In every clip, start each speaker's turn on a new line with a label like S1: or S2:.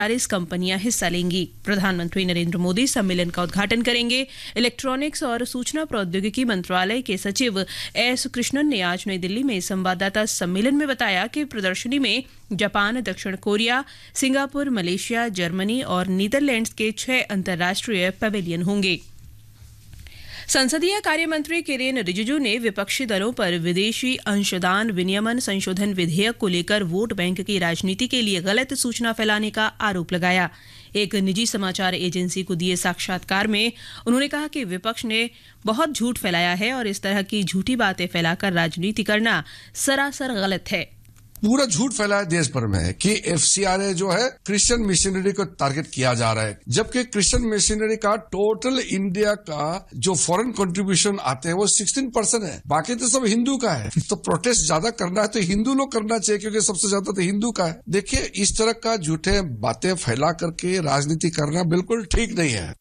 S1: 40 कंपनियां हिस्सा लेंगी। प्रधानमंत्री नरेंद्र मोदी सम्मेलन का उद्घाटन करेंगे। इलेक्ट्रॉनिक्स और सूचना प्रौद्योगिकी मंत्रालय के सचिव एस कृष्णन ने आज नई दिल्ली में संवाददाता सम्मेलन में बताया कि प्रदर्शनी में जापान, दक्षिण कोरिया, सिंगापुर, मलेशिया, जर्मनी और नीदरलैंड्स के 6 अंतर्राष्ट्रीय पवेलियन होंगे। संसदीय कार्य मंत्री किरेन रिजिजू ने विपक्षी दलों पर विदेशी अंशदान विनियमन संशोधन विधेयक को लेकर वोट बैंक की राजनीति के लिए गलत सूचना फैलाने का आरोप लगाया। एक निजी समाचार एजेंसी को दिए साक्षात्कार में उन्होंने कहा कि विपक्ष ने बहुत झूठ फैलाया है और इस तरह की झूठी बातें फैलाकर राजनीति करना सरासर गलत है।
S2: पूरा झूठ फैलाया देश भर में कि एफसीआरए जो है क्रिश्चियन मिशनरी को टारगेट किया जा रहा है, जबकि क्रिश्चियन मिशनरी का टोटल इंडिया का जो फॉरेन कंट्रीब्यूशन आते हैं वो 16% है, बाकी तो सब हिंदू का है। तो प्रोटेस्ट ज्यादा करना है तो हिंदू लोग करना चाहिए, क्योंकि सबसे ज्यादा तो हिंदू का है। देखिए, इस तरह का झूठे बातें फैला करके राजनीति करना बिल्कुल ठीक नहीं है।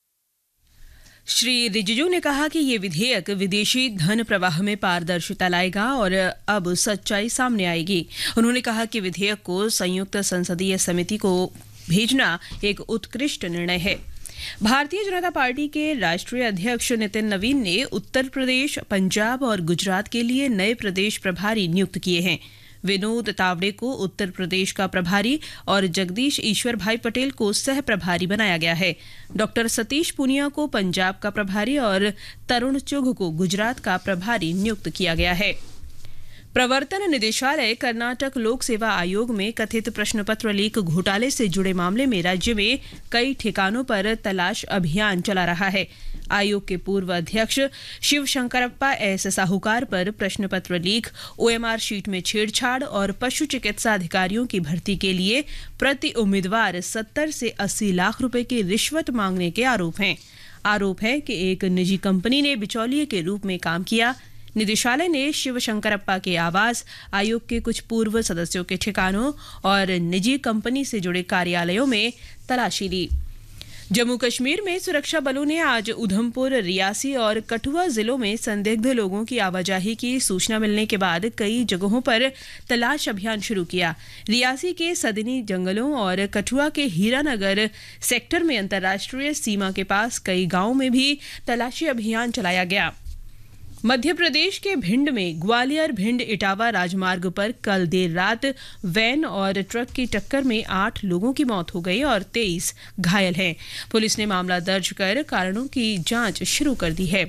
S1: श्री रिजिजू ने कहा कि ये विधेयक विदेशी धन प्रवाह में पारदर्शिता लाएगा और अब सच्चाई सामने आएगी। उन्होंने कहा कि विधेयक को संयुक्त संसदीय समिति को भेजना एक उत्कृष्ट निर्णय है। भारतीय जनता पार्टी के राष्ट्रीय अध्यक्ष नितिन नवीन ने उत्तर प्रदेश, पंजाब और गुजरात के लिए नए प्रदेश प्रभारी नियुक्त किए हैं। विनोद तावड़े को उत्तर प्रदेश का प्रभारी और जगदीश ईश्वर भाई पटेल को सह प्रभारी बनाया गया है। डॉक्टर सतीश पूनिया को पंजाब का प्रभारी और तरुण चुघ को गुजरात का प्रभारी नियुक्त किया गया है। प्रवर्तन निदेशालय कर्नाटक लोक सेवा आयोग में कथित प्रश्नपत्र लीक घोटाले से जुड़े मामले में राज्य में कई ठिकानों पर तलाश अभियान चला रहा है। आयोग के पूर्व अध्यक्ष शिव शंकरप्पा एस साहूकार पर प्रश्नपत्र लीक, ओएमआर शीट में छेड़छाड़ और पशु चिकित्सा अधिकारियों की भर्ती के लिए प्रति उम्मीदवार 70 से 80 लाख रुपए की रिश्वत मांगने के आरोप है कि एक निजी कंपनी ने बिचौलिए के रूप में काम किया। निदेशालय ने शिव शंकरप्पा के आवास, आयोग के कुछ पूर्व सदस्यों के ठिकानों और निजी कंपनी से जुड़े कार्यालयों में तलाशी ली। जम्मू कश्मीर में सुरक्षा बलों ने आज उधमपुर, रियासी और कठुआ जिलों में संदिग्ध लोगों की आवाजाही की सूचना मिलने के बाद कई जगहों पर तलाश अभियान शुरू किया। रियासी के सदनी जंगलों और कठुआ के हीरानगर सेक्टर में अंतर्राष्ट्रीय सीमा के पास कई गांवों में भी तलाशी अभियान चलाया गया। मध्य प्रदेश के भिंड में ग्वालियर भिंड इटावा राजमार्ग पर कल देर रात वैन और ट्रक की टक्कर में 8 लोगों की मौत हो गई और 23 घायल हैं। पुलिस ने मामला दर्ज कर कारणों की जांच शुरू कर दी है।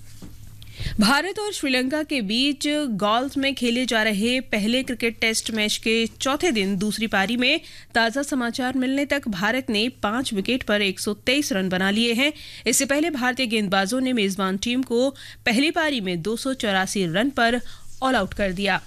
S1: भारत और श्रीलंका के बीच गॉल्फ में खेले जा रहे पहले क्रिकेट टेस्ट मैच के चौथे दिन दूसरी पारी में ताजा समाचार मिलने तक भारत ने 5 विकेट पर 123 रन बना लिए हैं। इससे पहले भारतीय गेंदबाजों ने मेजबान टीम को पहली पारी में 284 रन पर ऑल आउट कर दिया।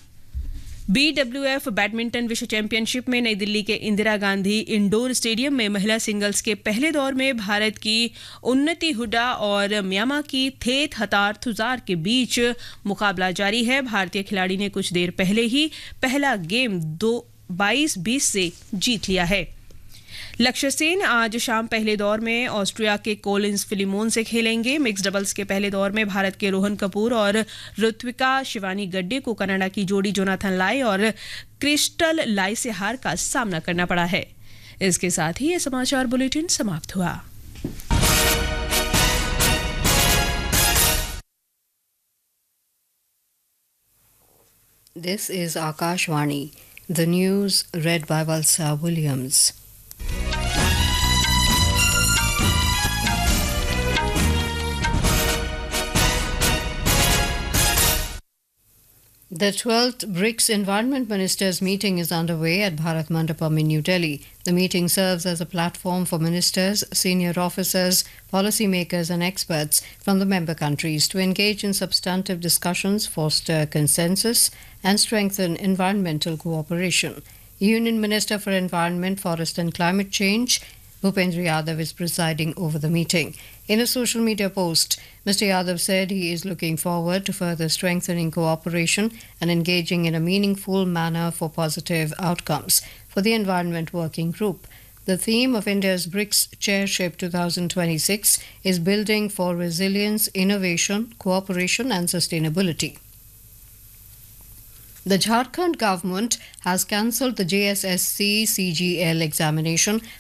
S1: BWF बैडमिंटन विश्व चैंपियनशिप में नई दिल्ली के इंदिरा गांधी इंडोर स्टेडियम में महिला सिंगल्स के पहले दौर में भारत की उन्नति हुडा और म्यांमार की थेत हतार्थुजार के बीच मुकाबला जारी है। भारतीय खिलाड़ी ने कुछ देर पहले ही पहला गेम 22-20 से जीत लिया है। लक्ष्य सेन आज शाम पहले दौर में ऑस्ट्रिया के कोलिंस फिलिमोन से खेलेंगे। मिक्स डबल्स के पहले दौर में भारत के रोहन कपूर और ऋत्विका शिवानी गड्डे को कनाडा की जोड़ी जोनाथन लाई और क्रिस्टल लाई से हार का सामना करना पड़ा है। इसके साथ ही ये समाचार बुलेटिन समाप्त हुआ।
S3: This is Akashvani, the news read by Valsa Williams. The 12th BRICS Environment Ministers meeting is underway at Bharat Mandapam in New Delhi. The meeting serves as a platform for ministers, senior officers, policymakers and experts from the member countries to engage in substantive discussions, foster consensus and strengthen environmental cooperation. Union Minister for Environment, Forest and Climate Change, Bhupendra Yadav is presiding over the meeting. In a social media post, Mr. Yadav said he is looking forward to further strengthening cooperation and engaging in a meaningful manner for positive outcomes for the Environment Working Group. The theme of India's BRICS Chairship 2026 is Building for Resilience, Innovation, Cooperation and Sustainability. The Jharkhand government has cancelled the JSSC CGL examination